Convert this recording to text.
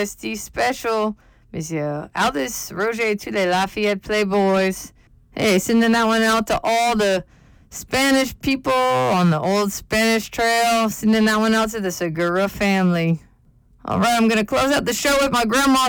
OST special. Monsieur Aldous Roger to les Lafayette Playboys. Hey, sending that one out to all the Spanish people on the old Spanish Trail. Sending that one out to the Segura family. All right, I'm going to close out the show with my grandma